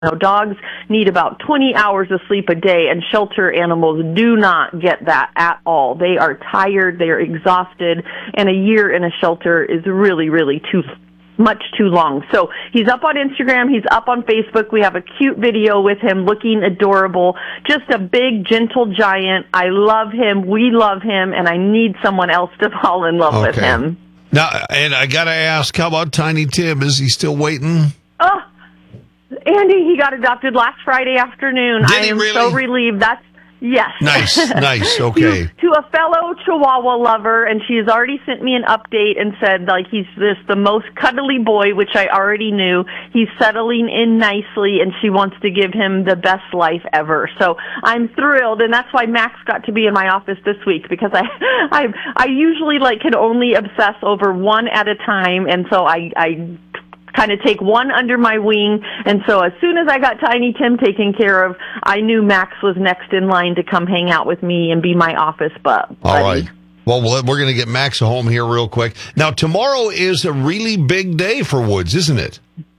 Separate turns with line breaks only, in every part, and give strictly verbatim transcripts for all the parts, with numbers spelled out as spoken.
Now, dogs need about twenty hours of sleep a day, and shelter animals do not get that at all. They are tired, they are exhausted, and a year in a shelter is really, really too much too long. So he's up on Instagram, he's up on Facebook. We have a cute video with him looking adorable, just a big, gentle giant. I love him, we love him, and I need someone else to fall in love
okay.
with him.
Now, and I got to ask, how about Tiny Tim? Is he still waiting?
Oh, Andy, he got adopted last Friday afternoon.
Did
I
he
am
really?
so relieved. That's yes.
Nice, nice. Okay.
to, to a fellow Chihuahua lover, and she has already sent me an update and said like he's this the most cuddly boy, which I already knew. He's settling in nicely, and she wants to give him the best life ever. So I'm thrilled, and that's why Max got to be in my office this week, because I I I usually like can only obsess over one at a time, and so I I. kind of take one under my wing, and so as soon as I got Tiny Tim taken care of, I knew Max was next in line to come hang out with me and be my office buddy.
All right. Well, we're going to get Max home here real quick. Now, tomorrow is a really big day for Woods, isn't it?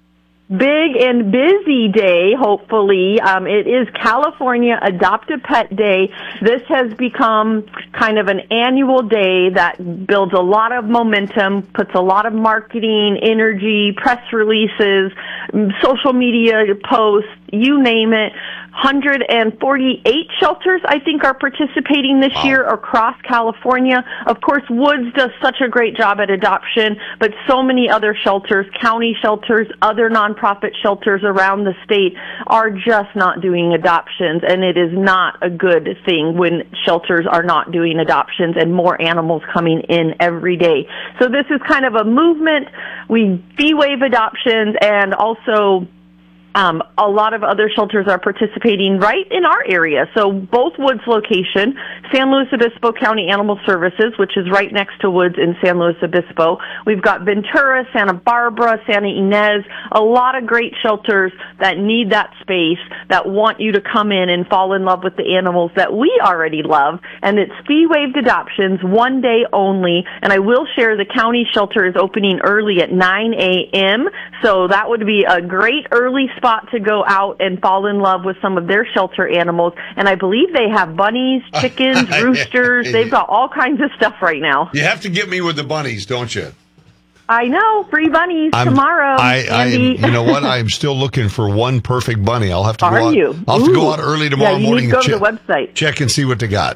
Big and busy day, hopefully. Um, it is California Adopt a Pet Day. This has become kind of an annual day that builds a lot of momentum, puts a lot of marketing, energy, press releases, social media posts, you name it. one hundred forty-eight shelters, I think, are participating this
wow.
year across California. Of course, Woods does such a great job at adoption, but so many other shelters, county shelters, other nonprofit shelters around the state are just not doing adoptions, and it is not a good thing when shelters are not doing adoptions and more animals coming in every day. So this is kind of a movement. We fee-waive adoptions, and also Um, a lot of other shelters are participating right in our area. So both Woods location, San Luis Obispo County Animal Services, which is right next to Woods in San Luis Obispo. We've got Ventura, Santa Barbara, Santa Ynez, a lot of great shelters that need that space, that want you to come in and fall in love with the animals that we already love. And it's fee-waived adoptions, one day only. And I will share the county shelter is opening early at nine a.m., so that would be a great early spot to go out and fall in love with some of their shelter animals. And I believe they have bunnies, chickens, roosters. They've got all kinds of stuff right now.
You have to get me with the bunnies, don't you?
I know. Free bunnies
I'm,
tomorrow,
I, I am,
Andy.
you know what? I'm still looking for one perfect bunny. I'll have to
Are
go out.
you?
I'll have
Ooh.
to go out early tomorrow
yeah, you
morning
need to go
and
to
check,
the website.
check and see what they got.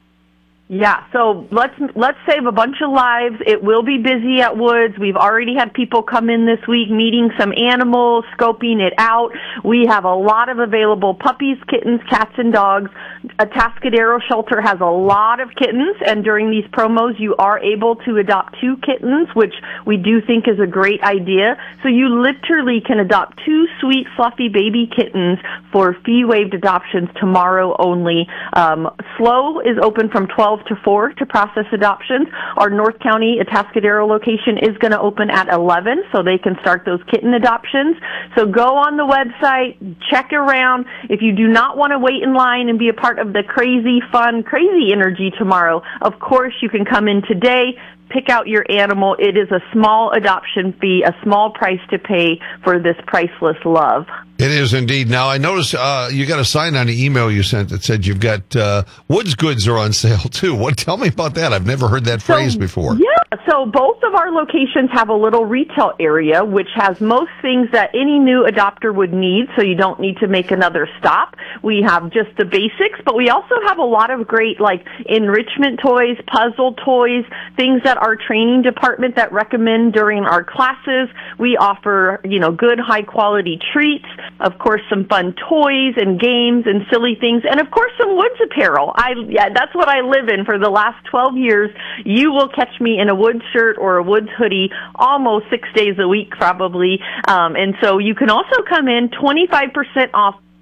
Yeah, so let's let's save a bunch of lives. It will be busy at Woods. We've already had people come in this week meeting some animals, scoping it out. We have a lot of available puppies, kittens, cats, and dogs. Atascadero Shelter has a lot of kittens, and during these promos you are able to adopt two kittens, which we do think is a great idea. So you literally can adopt two sweet, fluffy baby kittens for fee-waived adoptions tomorrow only. Um, Slow is open from twelve to four to process adoptions. Our North County Atascadero location is going to open at eleven, so they can start those kitten adoptions. So go on the website, check around. If you do not want to wait in line and be a part of the crazy, fun, crazy energy tomorrow, of course you can come in today, pick out your animal. It is a small adoption fee, a small price to pay for this priceless love.
It is indeed. Now, I noticed uh, you got a sign on the email you sent that said you've got uh, Woods goods are on sale, too. What? Tell me about that. I've never heard that
so,
phrase before.
Yeah, so both of our locations have a little retail area, which has most things that any new adopter would need, so you don't need to make another stop. We have just the basics, but we also have a lot of great, like, enrichment toys, puzzle toys, things that our training department that recommend during our classes. We offer, you know, good, high-quality treats. Of course, some fun toys and games and silly things, and of course, some Woods apparel. I yeah, that's what I live in for the last twelve years. You will catch me in a Woods shirt or a Woods hoodie almost six days a week, probably. Um, and so you can also come in twenty-five percent off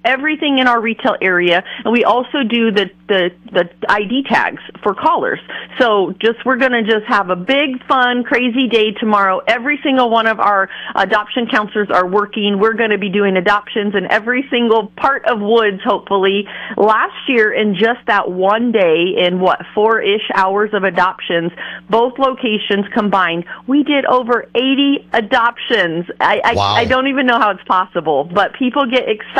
everything in our retail area, and we also do the the, the I D tags for callers. So just we're going to just have a big, fun, crazy day tomorrow. Every single one of our adoption counselors are working. We're going to be doing adoptions in every single part of Woods, hopefully. Last year, in just that one day, in what, four-ish hours of adoptions, both locations combined, we did over eighty adoptions. I, I,
wow.
I don't even know how it's possible, but people get excited